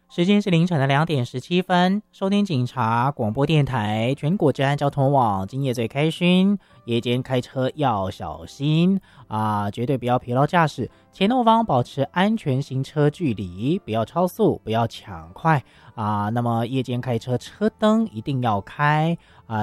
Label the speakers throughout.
Speaker 1: 时间是凌晨的2:17，收听警察广播电台全国治安交通网，今夜最开心，夜间开车要小心绝对不要疲劳驾驶，前后方保持安全行车距离，不要超速，不要抢快那么夜间开车车灯一定要开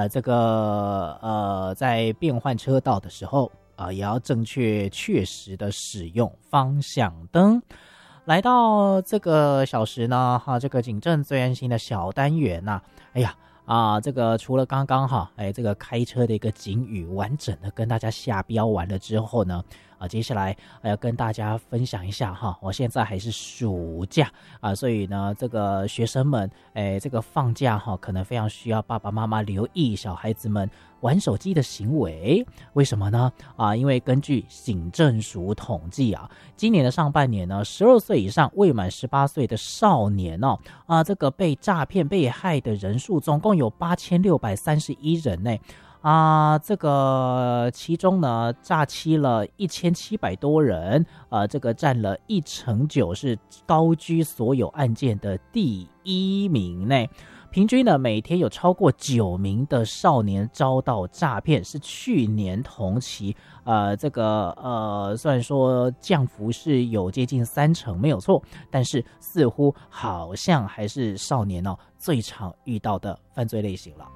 Speaker 1: 在变换车道的时候也要正确确实的使用方向灯。来到这个小时呢这个警政最安心的小单元这个除了刚刚这个开车的一个警语完整的跟大家下标完了之后呢接下来要跟大家分享一下我现在还是暑假所以呢这个学生们这个放假可能非常需要爸爸妈妈留意小孩子们玩手机的行为。为什么呢因为根据警政署统计今年的上半年呢12岁以上未满18岁的少年这个被诈骗被害的人数总共有8631人呢这个其中呢诈欺了1700多人这个占了9%，是高居所有案件的第1名呢。平均呢每天有超过9名的少年遭到诈骗，是去年同期虽然说降幅是有接近30%没有错，但是似乎好像还是少年最常遇到的犯罪类型了。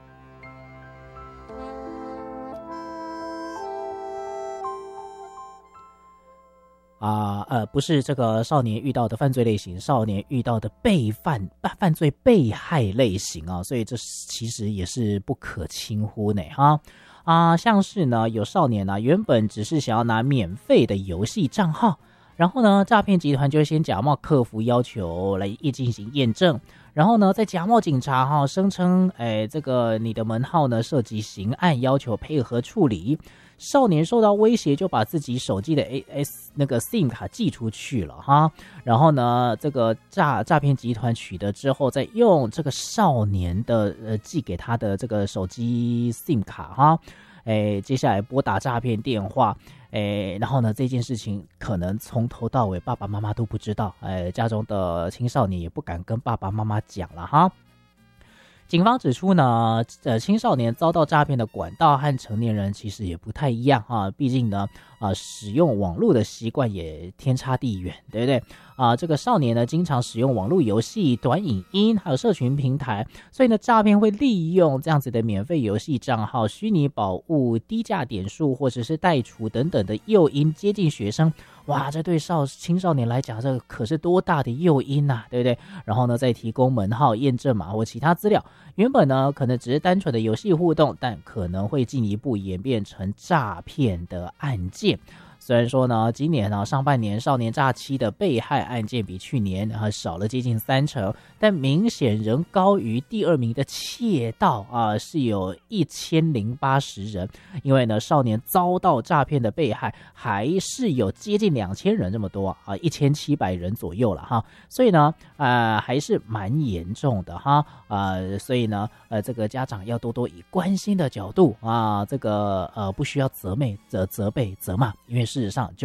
Speaker 1: 不是这个少年遇到的犯罪类型，少年遇到的犯罪被害类型所以这其实也是不可轻忽呢像是呢有少年原本只是想要拿免费的游戏账号，然后呢诈骗集团就会先假冒客服要求来进行验证，然后呢再假冒警察声称这个你的门号呢涉及刑案，要求配合处理。少年受到威胁就把自己手机的那个 SIM 卡寄出去了然后呢这个诈骗集团取得之后再用这个少年的寄给他的这个手机 SIM 卡接下来拨打诈骗电话然后呢这件事情可能从头到尾爸爸妈妈都不知道家中的青少年也不敢跟爸爸妈妈讲了警方指出呢青少年遭到诈骗的管道和成年人其实也不太一样毕竟呢使用网络的习惯也天差地远，对不对这个少年呢经常使用网络游戏、短影音还有社群平台，所以呢诈骗会利用这样子的免费游戏账号、虚拟宝物、低价点数或者是代储等等的诱因接近学生。哇，这对青少年来讲这个可是多大的诱因对不对？然后呢再提供门号、验证码或其他资料，原本呢可能只是单纯的游戏互动，但可能会进一步演变成诈骗的案件。虽然说呢今年上半年少年诈欺的被害案件比去年少了接近30%，但明显仍高于第2名的窃盗是有1080人，因为呢少年遭到诈骗的被害还是有接近2000人这么多1700人左右了所以呢还是蛮严重的所以呢这个家长要多多以关心的角度这个不需要责备责骂，因为事实上就